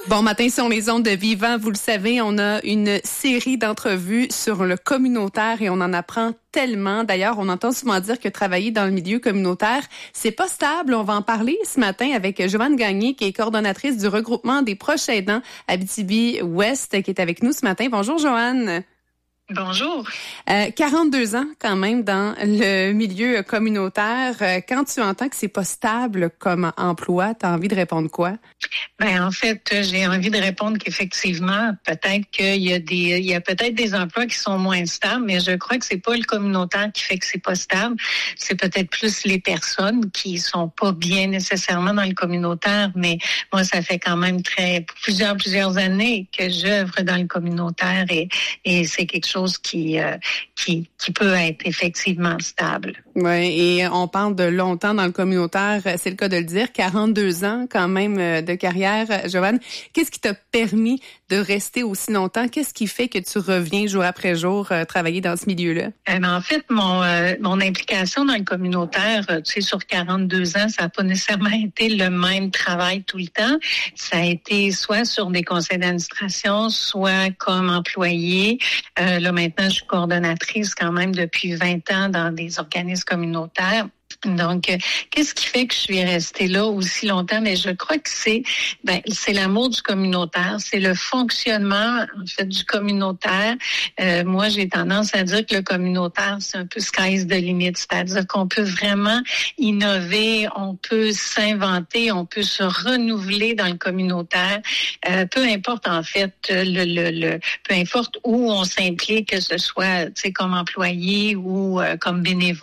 Bon matin sur les ondes de Vivant. Vous le savez, on a une série d'entrevues sur le communautaire et on en apprend tellement. D'ailleurs, on entend souvent dire que travailler dans le milieu communautaire, c'est pas stable. On va en parler ce matin avec Joanne Gagné, qui est coordonnatrice du regroupement des proches aidants Abitibi-Ouest, qui est avec nous ce matin. Bonjour, Joanne. Bonjour. 42 ans quand même dans le milieu communautaire. Quand tu entends que c'est pas stable comme emploi, t'as envie de répondre quoi? Ben en fait, j'ai envie de répondre qu'effectivement, peut-être qu'il y a peut-être des emplois qui sont moins stables, mais je crois que c'est pas le communautaire qui fait que c'est pas stable. C'est peut-être plus les personnes qui sont pas bien nécessairement dans le communautaire. Mais moi, ça fait quand même plusieurs années que j'œuvre dans le communautaire et c'est quelque chose qui peut être effectivement stable. Oui, et on parle de longtemps dans le communautaire, c'est le cas de le dire, 42 ans quand même de carrière. Joanne, qu'est-ce qui t'a permis de rester aussi longtemps? Qu'est-ce qui fait que tu reviens jour après jour travailler dans ce milieu-là? En fait, mon implication dans le communautaire, sur 42 ans, ça n'a pas nécessairement été le même travail tout le temps. Ça a été soit sur des conseils d'administration, soit comme employée. Là, maintenant, je suis coordonnatrice quand même depuis 20 ans dans des organismes communautaires. Donc, qu'est-ce qui fait que je suis restée là aussi longtemps? Mais je crois que c'est l'amour du communautaire, c'est le fonctionnement en fait du communautaire. Moi, j'ai tendance à dire que le communautaire, c'est un peu sky's the limit, c'est-à-dire qu'on peut vraiment innover, on peut s'inventer, on peut se renouveler dans le communautaire. Peu importe en fait peu importe où on s'implique, que ce soit comme employé ou comme bénévole.